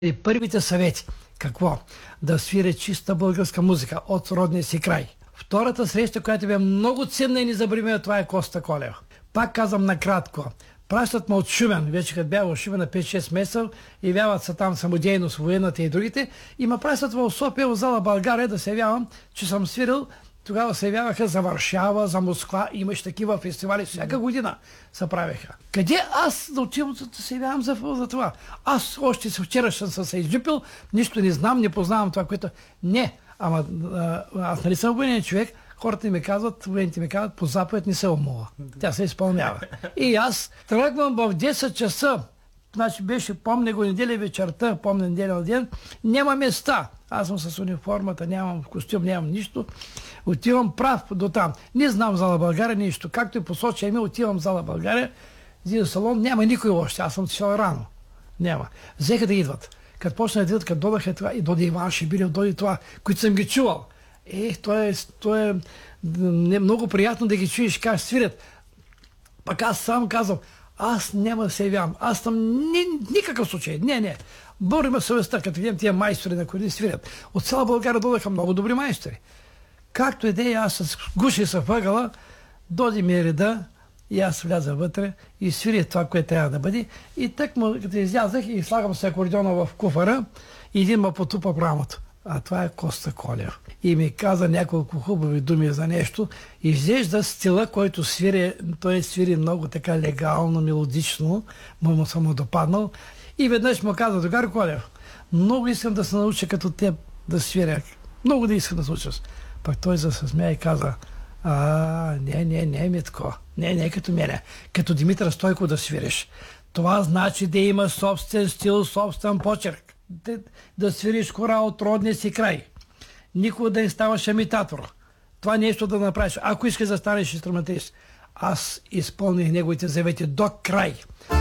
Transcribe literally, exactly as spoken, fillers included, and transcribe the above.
И първите съвети. Какво? Да свири чиста българска музика от родния си край. Втората среща, която бе много ценна и незабравима, това е Коста Колев. Пак казвам накратко. Пращат ме от Шумен, вече като бях в Шумен на пет-шест месеца, явяват се там самодейност, военната и другите, и ме пращат в София, в зала България да се явявам, че съм свирил. Тогава се явяваха за Варшава, за Москва, имаш такива фестивали, всяка година се правеха. Къде аз да отивам да се явявам за, за това? Аз още вчера ще съм се изджипил, нищо не знам, не познавам това, което... Не, ама аз нали съм военен човек, хората ми казват, военните ми казват, по заповед не се умова. Тя се изпълнява. И аз тръгвам в десет часа, значи беше, помня го неделя вечерта, помня неделя ден, няма места. Аз съм с униформата, нямам костюм, нямам нищо. Отивам прав до там. Не знам зала България нищо. Както и посоча Емил, отивам в зала България, в салон, няма никой още. Аз съм отишъл рано. Няма. Взеха да идват. Като почна да идват, като додаха това, и доди Иван Шибилев, доди това, които съм ги чувал. Е, то е, то е не, много приятно да ги чуеш как свирят. Пък аз сам казвам, аз няма да се явявам. Аз съм ни, никакъв случай. Не, не. Бориме съвестта, като видим тия майстори, на които свирят. От цяла България додаха много добри майстори. Както и да е, аз с гуши са въгъла, доди ми реда и аз вляза вътре и свирих това, което трябва да бъде. И так му, като излязах и слагам се акордиона в куфара, и един ме потупа в рамото. А това е Коста Колев. И ми каза няколко хубави думи за нещо. Изглежда стила, който свири, той свири много така легално, мелодично, му, му съм му допаднал. И веднъж му каза, Другар Колев, много искам да се науча като теб да свиря. Много да искам да се науча. Пък той за се смея и каза, а, не, не, не, Митко, не, не като мене, като Димитър Стойко да свириш. Това значи да има собствен стил, собствен почерк. Да, да свириш хора от родния си край. Никога да не ставаш имитатор. Това нещо да направиш. Ако искаш да станеш инструменталист, аз изпълних неговите завети до край.